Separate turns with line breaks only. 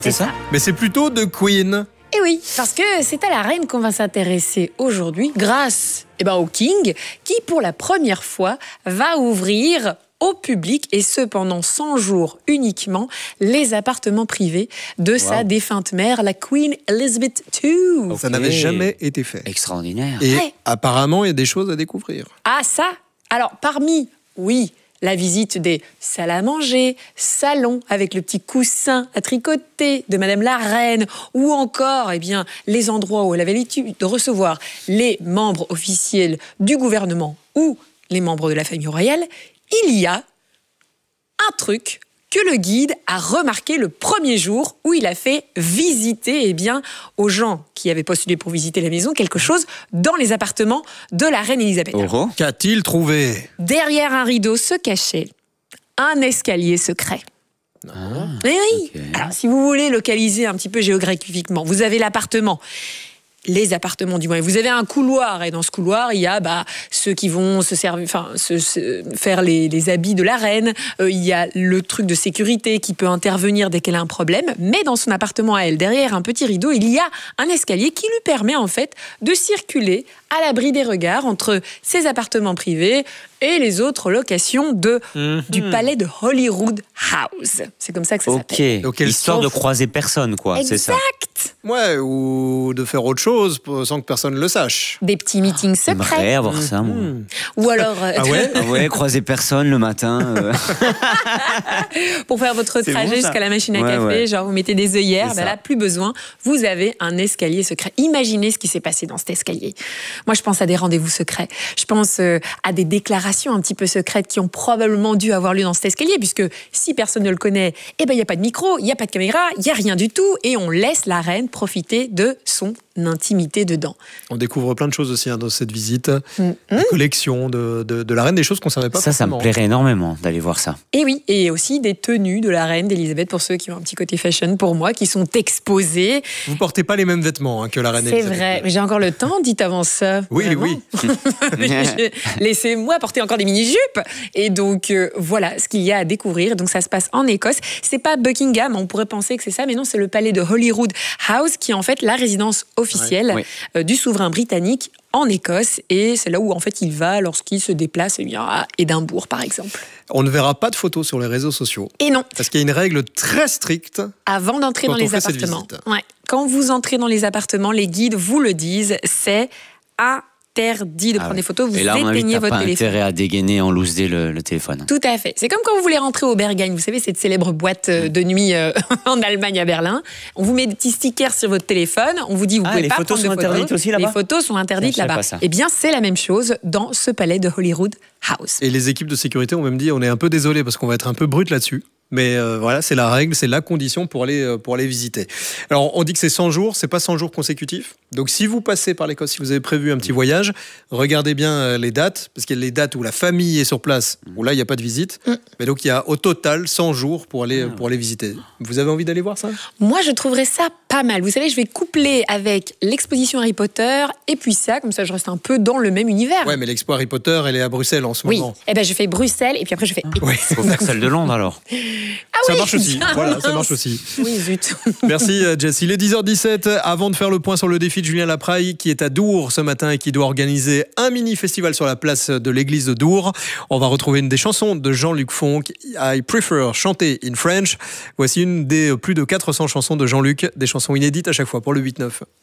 C'est ça.
Mais c'est plutôt de Queen.
Et oui, parce que c'est à la reine qu'on va s'intéresser aujourd'hui, grâce au King, qui pour la première fois va ouvrir au public, et ce pendant 100 jours uniquement, les appartements privés de sa défunte mère, la Queen Elizabeth II.
Ça n'avait jamais été fait.
Extraordinaire.
Et apparemment, il y a des choses à découvrir.
Ah ça, alors parmi, la visite des salles à manger, salons avec le petit coussin à tricoter de Madame la Reine, ou encore les endroits où elle avait l'habitude de recevoir les membres officiels du gouvernement ou les membres de la famille royale, il y a un truc que le guide a remarqué le premier jour où il a fait visiter aux gens qui avaient postulé pour visiter la maison quelque chose dans les appartements de la reine Elisabeth.
Oh. Qu'a-t-il trouvé ?
Derrière un rideau se cachait un escalier secret.
Ah,
oui.
Okay.
Alors, si vous voulez localiser un petit peu géographiquement, vous avez l'appartement. Les appartements du moins. Vous avez un couloir, et dans ce couloir, il y a ceux qui vont faire les habits de la reine. Il y a le truc de sécurité qui peut intervenir dès qu'elle a un problème. Mais dans son appartement à elle, derrière un petit rideau, il y a un escalier qui lui permet en fait de circuler à l'abri des regards entre ses appartements privés et les autres locations du palais de Holyrood House. C'est comme ça que ça s'appelle.
Donc, histoire de croiser personne, quoi.
Exact.
C'est ça.
Ouais, ou de faire autre chose sans que personne ne le sache.
Des petits meetings secrets.
J'aimerais avoir ça, moi.
Ou alors...
croiser personne le matin.
Pour faire votre trajet jusqu'à la machine à café, genre vous mettez des œillères, là, plus besoin. Vous avez un escalier secret. Imaginez ce qui s'est passé dans cet escalier. Moi, je pense à des rendez-vous secrets. Je pense à des déclarations un petit peu secrètes qui ont probablement dû avoir lieu dans cet escalier, puisque si personne ne le connaît, il n'y a pas de micro, il n'y a pas de caméra, il n'y a rien du tout, et on laisse la reine profiter de son intimité dedans.
On découvre plein de choses aussi dans cette visite. La collection de la reine, des choses qu'on ne savait pas.
Ça me plairait énormément d'aller voir ça.
Et oui, et aussi des tenues de la reine d'Elisabeth, pour ceux qui ont un petit côté fashion, pour moi, qui sont exposées.
Vous portez pas les mêmes vêtements que la reine Elisabeth.
C'est vrai, mais j'ai encore le temps, dites avant ça.
Oui.
Laissez-moi porter encore des mini-jupes. Et donc, voilà ce qu'il y a à découvrir. Donc, ça se passe en Écosse. C'est pas Buckingham, on pourrait penser que c'est ça, mais non, c'est le palais de Holyrood House, qui est en fait la résidence officielle du souverain britannique en Écosse. Et c'est là où, en fait, il va lorsqu'il se déplace à Édimbourg, par exemple.
On ne verra pas de photos sur les réseaux sociaux.
Et non.
Parce qu'il y a une règle très stricte.
Avant d'entrer dans les appartements. Quand vous entrez dans les appartements, les guides vous le disent, c'est interdit de prendre des photos, vous éteignez votre téléphone.
Pas intérêt à dégainer, en loose-day le téléphone.
Tout à fait. C'est comme quand vous voulez rentrer au Berghain, vous savez, cette célèbre boîte de nuit en Allemagne, à Berlin. On vous met des petits stickers sur votre téléphone, on vous dit vous pouvez pas prendre de photos. Les photos sont interdites aussi là-bas ? Les photos sont interdites là-bas. Eh bien, c'est la même chose dans ce palais de Holyrood House.
Et les équipes de sécurité ont même dit, on est un peu désolé parce qu'on va être un peu brut là-dessus. Mais voilà, c'est la règle, c'est la condition pour aller visiter. Alors, on dit que c'est 100 jours, c'est pas 100 jours consécutifs. Donc, si vous passez par l'Écosse, si vous avez prévu un petit voyage, regardez bien les dates, parce qu'il y a les dates où la famille est sur place, où là, il n'y a pas de visite. Mais donc, il y a au total 100 jours pour aller visiter. Vous avez envie d'aller voir ça ?
Moi, je trouverais ça pas mal. Vous savez, je vais coupler avec l'exposition Harry Potter et puis ça, comme ça, je reste un peu dans le même univers.
Ouais, mais l'expo Harry Potter, elle est à Bruxelles en ce moment.
Oui, eh ben, je fais Bruxelles et puis après, je fais...
Il faut faire celle de Londres, alors.
Ça marche aussi. Voilà, ça marche aussi.
Oui, zut.
Merci Jess. Il est 10h17. Avant de faire le point sur le défi de Julien Lapraille, qui est à Dour ce matin et qui doit organiser un mini-festival sur la place de l'église de Dour, on va retrouver une des chansons de Jean-Luc Fonck, I Prefer Chanter in French. Voici une des plus de 400 chansons de Jean-Luc, des chansons inédites à chaque fois pour le 8-9.